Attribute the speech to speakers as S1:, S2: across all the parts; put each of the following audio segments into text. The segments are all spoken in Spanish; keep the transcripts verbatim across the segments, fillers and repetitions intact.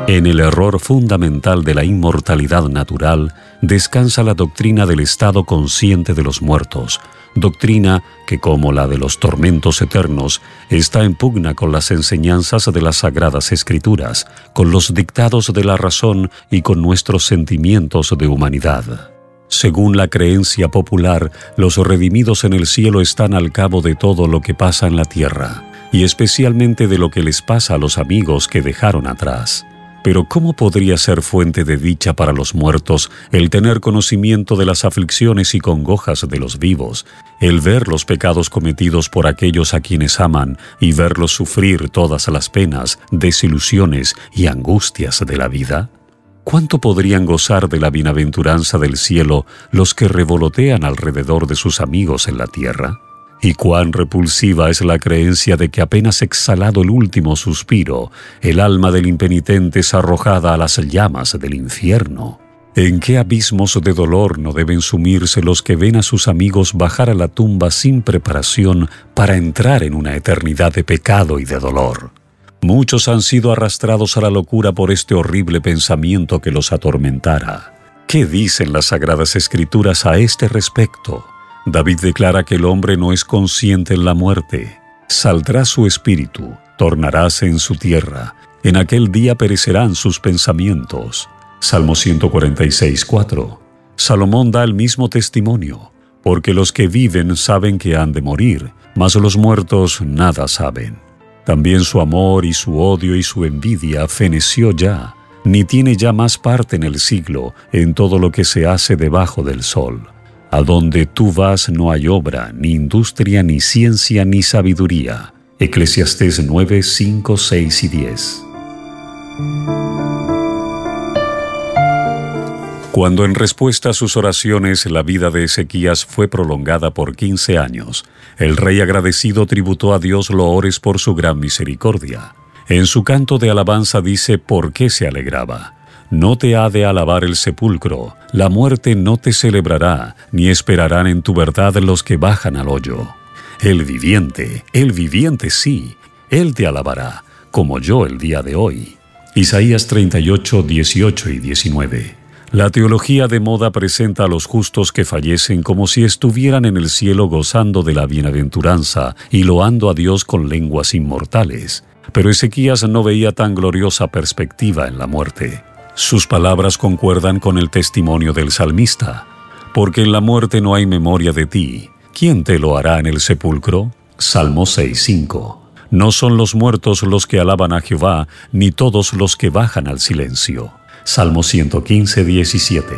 S1: En el error fundamental de la inmortalidad natural descansa la doctrina del estado consciente de los muertos, doctrina que, como la de los tormentos eternos, está en pugna con las enseñanzas de las Sagradas Escrituras, con los dictados de la razón y con nuestros sentimientos de humanidad. Según la creencia popular, los redimidos en el cielo están al cabo de todo lo que pasa en la tierra, y especialmente de lo que les pasa a los amigos que dejaron atrás. Pero ¿cómo podría ser fuente de dicha para los muertos el tener conocimiento de las aflicciones y congojas de los vivos, el ver los pecados cometidos por aquellos a quienes aman y verlos sufrir todas las penas, desilusiones y angustias de la vida? ¿Cuánto podrían gozar de la bienaventuranza del cielo los que revolotean alrededor de sus amigos en la tierra? Y cuán repulsiva es la creencia de que apenas exhalado el último suspiro, el alma del impenitente es arrojada a las llamas del infierno. ¿En qué abismos de dolor no deben sumirse los que ven a sus amigos bajar a la tumba sin preparación para entrar en una eternidad de pecado y de dolor? Muchos han sido arrastrados a la locura por este horrible pensamiento que los atormentara. ¿Qué dicen las Sagradas Escrituras a este respecto? David declara que el hombre no es consciente en la muerte. Saldrá su espíritu, tornaráse en su tierra. En aquel día perecerán sus pensamientos. Salmo ciento cuarenta y seis, cuatro. Salomón da el mismo testimonio, porque los que viven saben que han de morir, mas los muertos nada saben. También su amor y su odio y su envidia feneció ya, ni tiene ya más parte en el siglo, en todo lo que se hace debajo del sol. A donde tú vas no hay obra, ni industria, ni ciencia, ni sabiduría. Eclesiastés nueve, cinco, seis y diez. Cuando en respuesta a sus oraciones la vida de Ezequías fue prolongada por quince años, el rey agradecido tributó a Dios loores por su gran misericordia. En su canto de alabanza dice por qué se alegraba. No te ha de alabar el sepulcro, la muerte no te celebrará, ni esperarán en tu verdad los que bajan al hoyo. El viviente, el viviente sí, él te alabará, como yo el día de hoy. Isaías treinta y ocho, dieciocho y diecinueve. La teología de moda presenta a los justos que fallecen como si estuvieran en el cielo gozando de la bienaventuranza y loando a Dios con lenguas inmortales. Pero Ezequías no veía tan gloriosa perspectiva en la muerte. Sus palabras concuerdan con el testimonio del salmista. Porque en la muerte no hay memoria de ti. ¿Quién te lo hará en el sepulcro? Salmo seis, cinco. No son los muertos los que alaban a Jehová, ni todos los que bajan al silencio. Salmo ciento quince, diecisiete.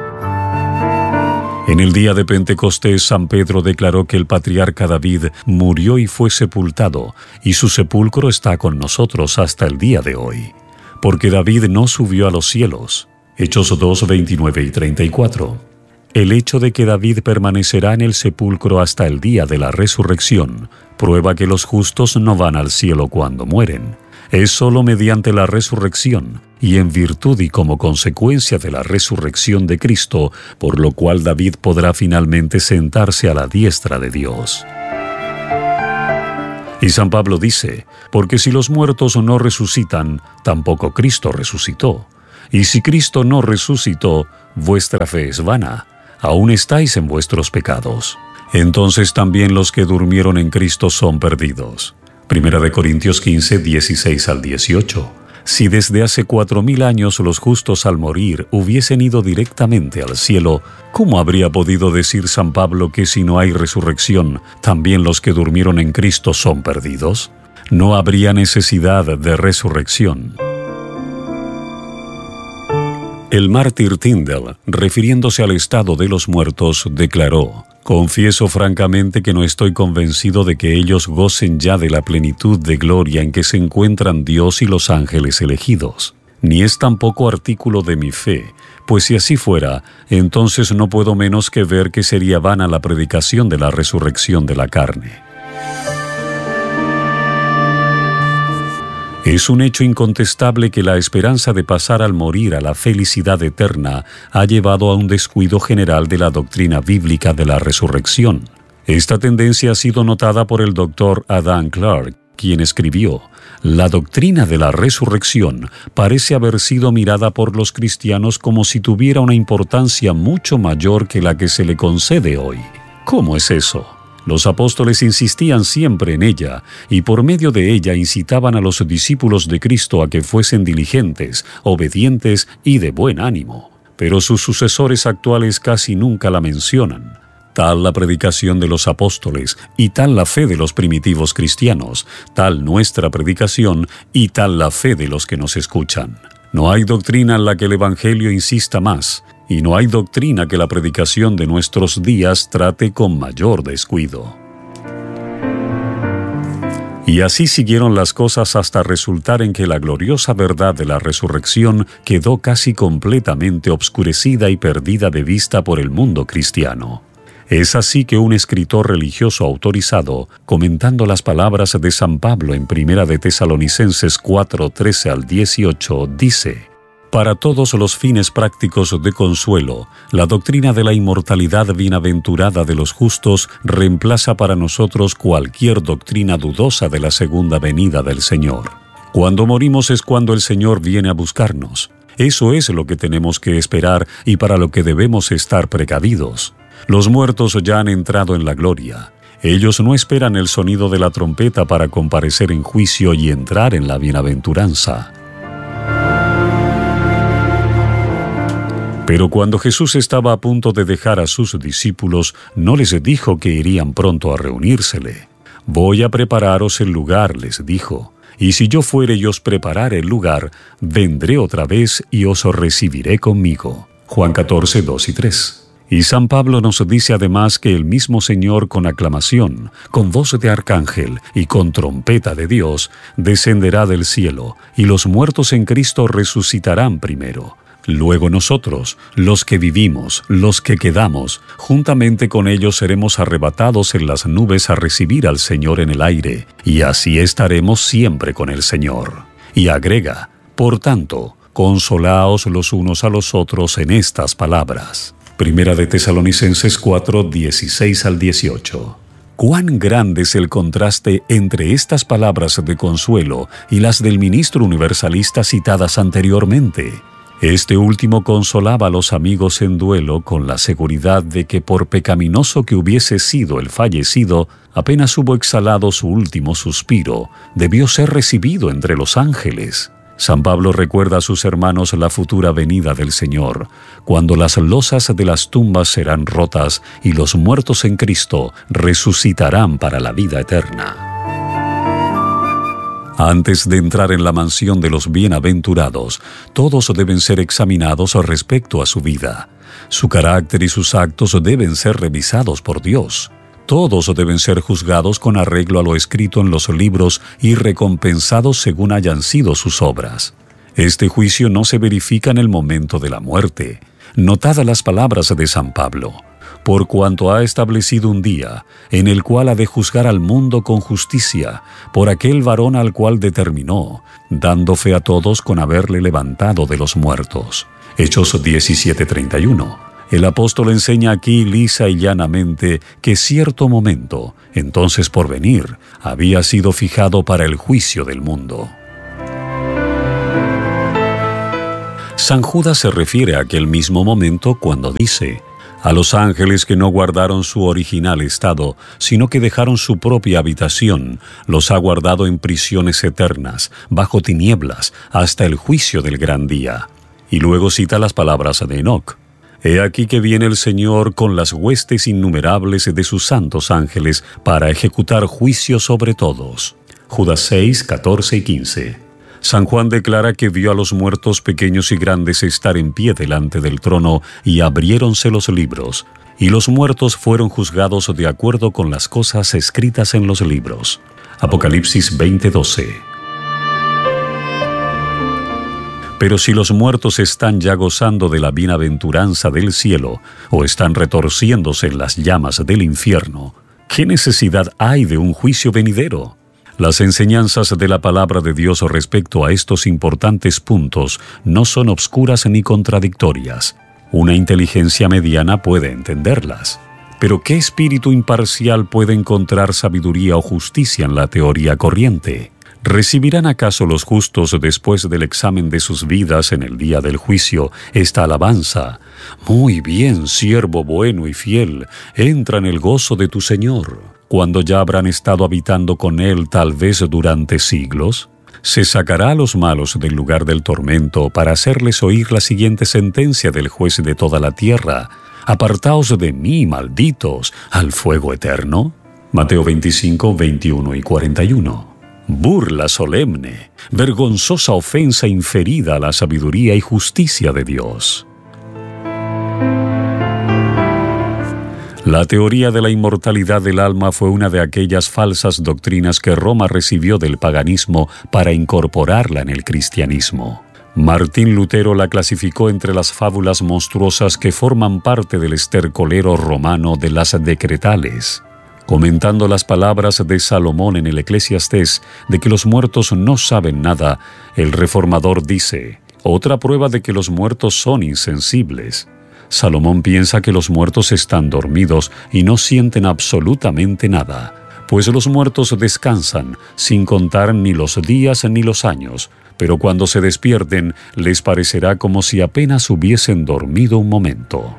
S1: En el día de Pentecostés, San Pedro declaró que el patriarca David murió y fue sepultado, y su sepulcro está con nosotros hasta el día de hoy. Porque David no subió a los cielos. Hechos dos, veintinueve y treinta y cuatro. El hecho de que David permanecerá en el sepulcro hasta el día de la resurrección prueba que los justos no van al cielo cuando mueren. Es sólo mediante la resurrección y en virtud y como consecuencia de la resurrección de Cristo, por lo cual David podrá finalmente sentarse a la diestra de Dios. Y San Pablo dice, porque si los muertos no resucitan, tampoco Cristo resucitó. Y si Cristo no resucitó, vuestra fe es vana, aún estáis en vuestros pecados. Entonces también los que durmieron en Cristo son perdidos. Primera de Corintios quince, dieciséis al dieciocho. Si desde hace cuatro mil años los justos al morir hubiesen ido directamente al cielo, ¿cómo habría podido decir San Pablo que si no hay resurrección, también los que durmieron en Cristo son perdidos? No habría necesidad de resurrección. El mártir Tyndale, refiriéndose al estado de los muertos, declaró: confieso francamente que no estoy convencido de que ellos gocen ya de la plenitud de gloria en que se encuentran Dios y los ángeles elegidos. Ni es tampoco artículo de mi fe, pues si así fuera, entonces no puedo menos que ver que sería vana la predicación de la resurrección de la carne. Es un hecho incontestable que la esperanza de pasar al morir a la felicidad eterna ha llevado a un descuido general de la doctrina bíblica de la resurrección. Esta tendencia ha sido notada por el doctor Adam Clarke, quien escribió: «La doctrina de la resurrección parece haber sido mirada por los cristianos como si tuviera una importancia mucho mayor que la que se le concede hoy». ¿Cómo es eso? Los apóstoles insistían siempre en ella y por medio de ella incitaban a los discípulos de Cristo a que fuesen diligentes, obedientes y de buen ánimo. Pero sus sucesores actuales casi nunca la mencionan. Tal la predicación de los apóstoles y tal la fe de los primitivos cristianos, tal nuestra predicación y tal la fe de los que nos escuchan. No hay doctrina en la que el Evangelio insista más, y no hay doctrina que la predicación de nuestros días trate con mayor descuido. Y así siguieron las cosas hasta resultar en que la gloriosa verdad de la resurrección quedó casi completamente obscurecida y perdida de vista por el mundo cristiano. Es así que un escritor religioso autorizado, comentando las palabras de San Pablo en Primera de Tesalonicenses cuatro, trece al dieciocho, dice: «Para todos los fines prácticos de consuelo, la doctrina de la inmortalidad bienaventurada de los justos reemplaza para nosotros cualquier doctrina dudosa de la segunda venida del Señor. Cuando morimos es cuando el Señor viene a buscarnos. Eso es lo que tenemos que esperar y para lo que debemos estar precavidos. Los muertos ya han entrado en la gloria. Ellos no esperan el sonido de la trompeta para comparecer en juicio y entrar en la bienaventuranza». Pero cuando Jesús estaba a punto de dejar a sus discípulos, no les dijo que irían pronto a reunírsele. «Voy a prepararos el lugar», les dijo, «y si yo fuere y os preparare el lugar, vendré otra vez y os recibiré conmigo». Juan catorce, dos y tres. Y San Pablo nos dice además que el mismo Señor con aclamación, con voz de arcángel y con trompeta de Dios, descenderá del cielo, y los muertos en Cristo resucitarán primero. Luego nosotros, los que vivimos, los que quedamos, juntamente con ellos seremos arrebatados en las nubes a recibir al Señor en el aire, y así estaremos siempre con el Señor. Y agrega: «Por tanto, consolaos los unos a los otros en estas palabras». Primera de Tesalonicenses cuatro, dieciséis al dieciocho. Cuán grande es el contraste entre estas palabras de consuelo y las del ministro universalista citadas anteriormente. Este último consolaba a los amigos en duelo con la seguridad de que por pecaminoso que hubiese sido el fallecido, apenas hubo exhalado su último suspiro, debió ser recibido entre los ángeles. San Pablo recuerda a sus hermanos la futura venida del Señor, cuando las losas de las tumbas serán rotas y los muertos en Cristo resucitarán para la vida eterna. Antes de entrar en la mansión de los bienaventurados, todos deben ser examinados respecto a su vida. Su carácter y sus actos deben ser revisados por Dios. Todos deben ser juzgados con arreglo a lo escrito en los libros y recompensados según hayan sido sus obras. Este juicio no se verifica en el momento de la muerte. Notad las palabras de San Pablo: «Por cuanto ha establecido un día, en el cual ha de juzgar al mundo con justicia, por aquel varón al cual determinó, dando fe a todos con haberle levantado de los muertos». Hechos diecisiete, treinta y uno. El apóstol enseña aquí lisa y llanamente que cierto momento, entonces por venir, había sido fijado para el juicio del mundo. San Judas se refiere a aquel mismo momento cuando dice: «A los ángeles que no guardaron su original estado, sino que dejaron su propia habitación, los ha guardado en prisiones eternas, bajo tinieblas, hasta el juicio del gran día». Y luego cita las palabras de Enoc: «He aquí que viene el Señor con las huestes innumerables de sus santos ángeles para ejecutar juicio sobre todos». Judas seis, catorce y quince. San Juan declara que vio a los muertos pequeños y grandes estar en pie delante del trono y abriéronse los libros, y los muertos fueron juzgados de acuerdo con las cosas escritas en los libros. Apocalipsis veinte, doce. Pero si los muertos están ya gozando de la bienaventuranza del cielo, o están retorciéndose en las llamas del infierno, ¿qué necesidad hay de un juicio venidero? Las enseñanzas de la palabra de Dios respecto a estos importantes puntos no son obscuras ni contradictorias. Una inteligencia mediana puede entenderlas. Pero ¿qué espíritu imparcial puede encontrar sabiduría o justicia en la teoría corriente? ¿Recibirán acaso los justos después del examen de sus vidas en el día del juicio esta alabanza? Muy bien, siervo bueno y fiel, entra en el gozo de tu Señor, cuando ya habrán estado habitando con Él tal vez durante siglos. Se sacará a los malos del lugar del tormento para hacerles oír la siguiente sentencia del juez de toda la tierra: apartaos de mí, malditos, al fuego eterno. Mateo veinticinco, veintiuno y cuarenta y uno. Burla solemne, vergonzosa ofensa inferida a la sabiduría y justicia de Dios. La teoría de la inmortalidad del alma fue una de aquellas falsas doctrinas que Roma recibió del paganismo para incorporarla en el cristianismo. Martín Lutero la clasificó entre las fábulas monstruosas que forman parte del estercolero romano de las decretales. Comentando las palabras de Salomón en el Eclesiastés de que los muertos no saben nada, el reformador dice: otra prueba de que los muertos son insensibles. Salomón piensa que los muertos están dormidos y no sienten absolutamente nada, pues los muertos descansan sin contar ni los días ni los años, pero cuando se despierten les parecerá como si apenas hubiesen dormido un momento.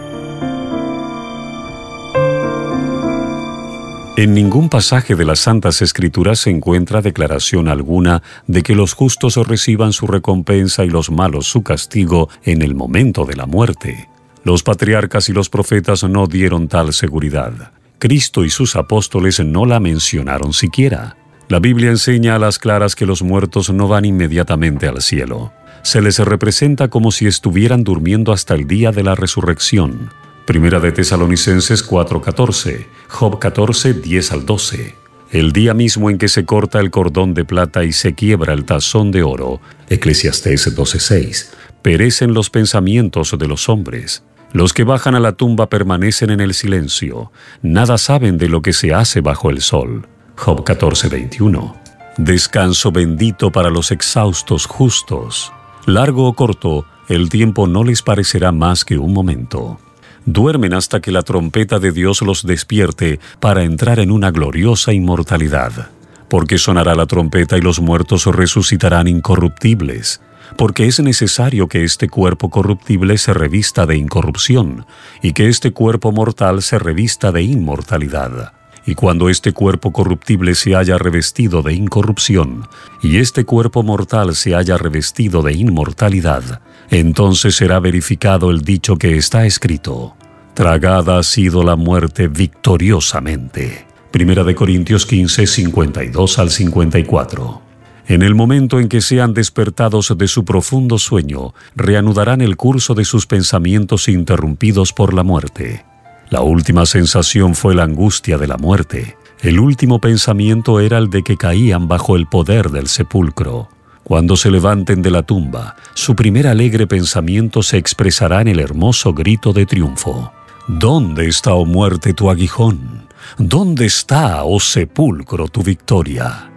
S1: En ningún pasaje de las Santas Escrituras se encuentra declaración alguna de que los justos reciban su recompensa y los malos su castigo en el momento de la muerte. Los patriarcas y los profetas no dieron tal seguridad. Cristo y sus apóstoles no la mencionaron siquiera. La Biblia enseña a las claras que los muertos no van inmediatamente al cielo. Se les representa como si estuvieran durmiendo hasta el día de la resurrección. Primera de Tesalonicenses cuatro catorce, Job catorce, diez al doce. El día mismo en que se corta el cordón de plata y se quiebra el tazón de oro, Eclesiastés doce seis, perecen los pensamientos de los hombres. Los que bajan a la tumba permanecen en el silencio, nada saben de lo que se hace bajo el sol. Job catorce veintiuno. Descanso bendito para los exhaustos justos. Largo o corto, el tiempo no les parecerá más que un momento. Duermen hasta que la trompeta de Dios los despierte para entrar en una gloriosa inmortalidad. Porque sonará la trompeta y los muertos resucitarán incorruptibles. Porque es necesario que este cuerpo corruptible se revista de incorrupción, y que este cuerpo mortal se revista de inmortalidad. Y cuando este cuerpo corruptible se haya revestido de incorrupción, y este cuerpo mortal se haya revestido de inmortalidad, entonces será verificado el dicho que está escrito: tragada ha sido la muerte victoriosamente. Primera de Corintios quince, cincuenta y dos al cincuenta y cuatro. En el momento en que sean despertados de su profundo sueño, reanudarán el curso de sus pensamientos interrumpidos por la muerte. La última sensación fue la angustia de la muerte. El último pensamiento era el de que caían bajo el poder del sepulcro. Cuando se levanten de la tumba, su primer alegre pensamiento se expresará en el hermoso grito de triunfo: ¿dónde está, oh muerte, tu aguijón? ¿Dónde está, oh sepulcro, tu victoria?